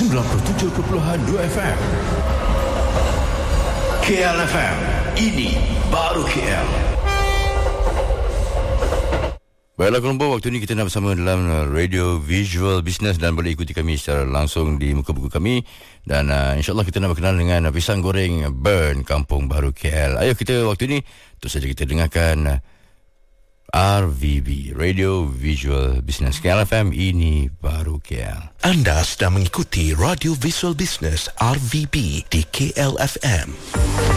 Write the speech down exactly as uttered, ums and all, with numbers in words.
sembilan puluh tujuh perpuluhan dua F M. K L F M, ini baru K L. Baiklah kelompok, waktu ini kita nak bersama dalam Radio Visual Business dan boleh ikuti kami secara langsung di muka buku kami. Dan uh, insyaAllah kita nak berkenal dengan pisang goreng Burn Kampung Baru K L. Ayo kita waktu ini, terus saja kita dengarkan R V B, Radio Visual Business. K L F M, ini baru K L. Anda sedang mengikuti Radio Visual Business R V B di K L F M.